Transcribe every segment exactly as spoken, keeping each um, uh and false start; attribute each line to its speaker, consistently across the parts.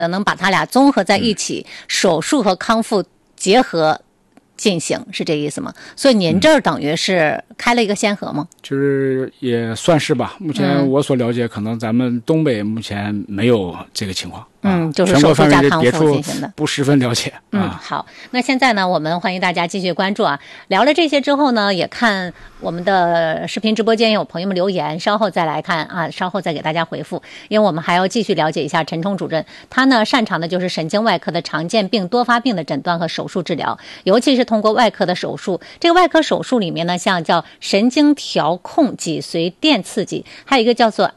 Speaker 1: 能把它俩综合在一起，嗯、手术和康复结合进行，是这意思吗？所以您这儿等于是开了一个先河吗？
Speaker 2: 嗯、就是也算是吧。目前我所了解，嗯、可能咱们东北目前没有这个情况。
Speaker 1: 嗯，就是手术加康复进行的，
Speaker 2: 不十分了解。
Speaker 1: 嗯，好，那现在呢，我们欢迎大家继续关注啊。聊了这些之后呢，也看我们的视频直播间有朋友们留言，稍后再来看啊，稍后再给大家回复，因为我们还要继续了解一下陈冲主任，他呢擅长的就是神经外科的常见病、多发病的诊断和手术治疗，尤其是通过外科的手术。这个外科手术里面呢，像叫神经调控脊髓电刺激，还有一个叫做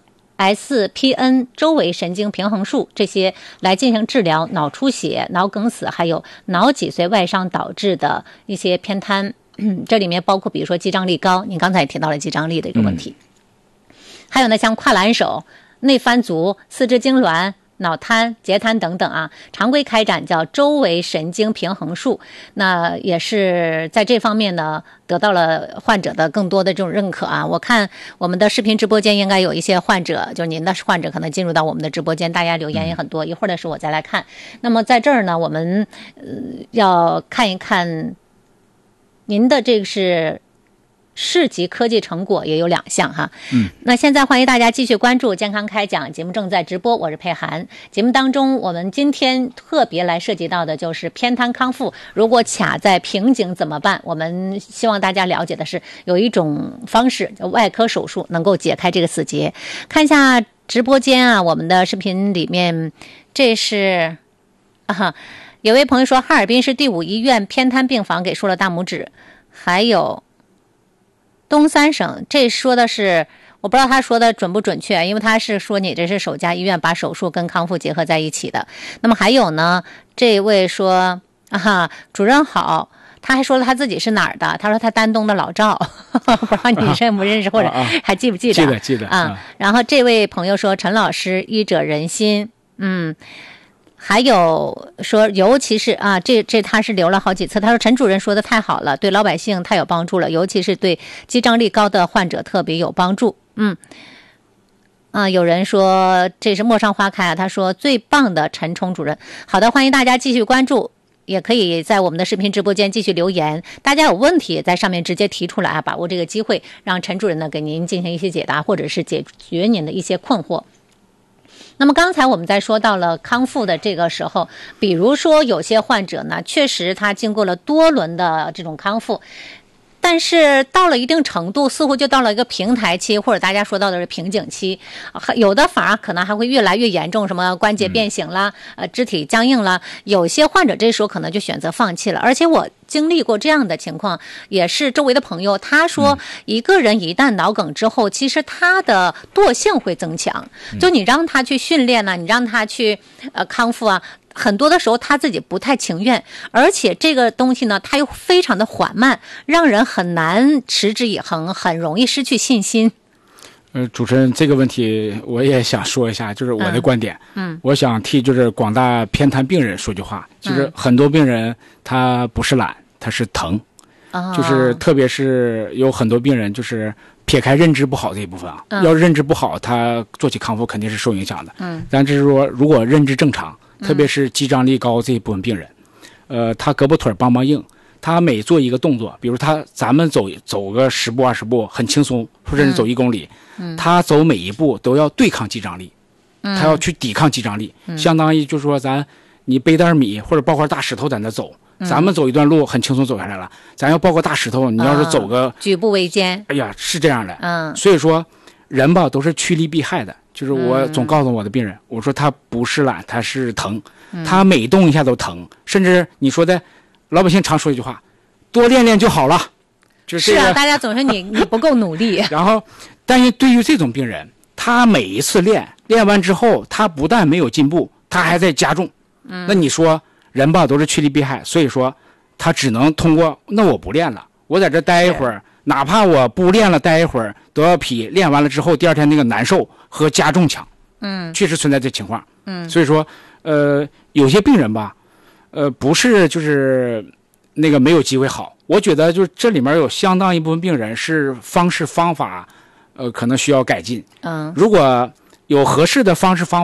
Speaker 1: S P N 周围神经平衡术，这些来进行治疗脑出血、脑梗死还有脑脊髓外伤导致的一些偏瘫。嗯，这里面包括比如说肌张力高，您刚才也提到了肌张力的一个问题。嗯、还有呢，像跨栏手、内翻足、四肢痉挛、脑瘫、截瘫等等啊，常规开展叫周围神经平衡术，那也是在这方面呢得到了患者的更多的这种认可啊。我看我们的视频直播间应该有一些患者，就您的患者可能进入到我们的直播间，大家留言也很多，一会儿的时候我再来看。那么在这儿呢，我们呃要看一看您的这个是市级科技成果也有两项哈，
Speaker 2: 嗯，
Speaker 1: 那现在欢迎大家继续关注健康开讲节目正在直播，我是佩涵。节目当中，我们今天特别来涉及到的就是偏瘫康复，如果卡在瓶颈怎么办？我们希望大家了解的是，有一种方式叫外科手术能够解开这个死结。看一下直播间啊，我们的视频里面，这是啊，有位朋友说，哈尔滨市第五医院偏瘫病房给竖了大拇指，还有。东三省，这说的是我不知道他说的准不准确，因为他是说你这是首家医院把手术跟康复结合在一起的。那么还有呢，这位说啊，主任好，他还说了他自己是哪儿的，他说他丹东的老赵，不知道你认不认识、啊、或者还记不记得？
Speaker 2: 记得记得
Speaker 1: 啊、嗯。然后这位朋友说，陈老师医者仁心，嗯。还有说，尤其是啊，这这他是留了好几次。他说陈主任说的太好了，对老百姓太有帮助了，尤其是对肌张力高的患者特别有帮助。嗯，啊，有人说这是陌上花开啊，他说最棒的陈冲主任。好的，欢迎大家继续关注，也可以在我们的视频直播间继续留言。大家有问题在上面直接提出来啊，把握这个机会，让陈主任呢给您进行一些解答，或者是解决您的一些困惑。那么刚才我们在说到了康复的这个时候，比如说有些患者呢，确实他经过了多轮的这种康复，但是到了一定程度，似乎就到了一个平台期，或者大家说到的是瓶颈期，有的反而可能还会越来越严重，什么关节变形啦，呃，肢体僵硬啦，有些患者这时候可能就选择放弃了。而且我经历过这样的情况，也是周围的朋友，他说一个人一旦脑梗之后，其实他的惰性会增强，就你让他去训练呢，你让他去呃康复啊，很多的时候他自己不太情愿，而且这个东西呢，它又非常的缓慢，让人很难持之以恒，很容易失去信心。
Speaker 2: 呃，主持人，这个问题我也想说一下，就是我的观点。
Speaker 1: 嗯，嗯
Speaker 2: 我想替就是广大偏瘫病人说句话，就是很多病人他不是懒，他是疼，
Speaker 1: 哦、
Speaker 2: 就是特别是有很多病人就是撇开认知不好这一部分啊，嗯、要认知不好，他做起康复肯定是受影响的。
Speaker 1: 嗯，
Speaker 2: 但就是说，如果认知正常，特别是肌张力高这一部分病人，呃，他胳膊腿梆梆硬。他每做一个动作，比如他咱们走走个十步二十步很轻松，或者是走一公里，
Speaker 1: 嗯、
Speaker 2: 他走每一步都要对抗肌张力，
Speaker 1: 嗯、
Speaker 2: 他要去抵抗肌张力，
Speaker 1: 嗯、
Speaker 2: 相当于就是说咱你背袋米或者抱块大石头在那走，
Speaker 1: 嗯、
Speaker 2: 咱们走一段路很轻松走下来了，咱要抱个大石头，你要是走个、
Speaker 1: 啊、举步维艰，
Speaker 2: 哎呀是这样的，
Speaker 1: 嗯，
Speaker 2: 所以说人吧都是趋利避害的，就是我总告诉我的病人，嗯、我说他不是懒，他是疼，
Speaker 1: 嗯、
Speaker 2: 他每动一下都疼，甚至你说的。老百姓常说一句话，多练练就好了，就是、
Speaker 1: 是啊，大家总说你你不够努力。
Speaker 2: 然后，但是对于这种病人，他每一次练练完之后，他不但没有进步，他还在加重。
Speaker 1: 嗯，
Speaker 2: 那你说人吧都是趋利避害，所以说他只能通过那我不练了，我在这待一会儿，哪怕我不练了待一会儿，都要比练完了之后第二天那个难受和加重强。
Speaker 1: 嗯，
Speaker 2: 确实存在这情况。
Speaker 1: 嗯，
Speaker 2: 所以说，呃，有些病人吧。呃，不是，就是那个没有机会好。我觉得就是这里面有相当一部分病人是方式方法，呃，可能需要改进。
Speaker 1: 嗯，
Speaker 2: 如果有合适的方式方法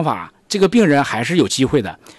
Speaker 2: 这个病人还是有机会的。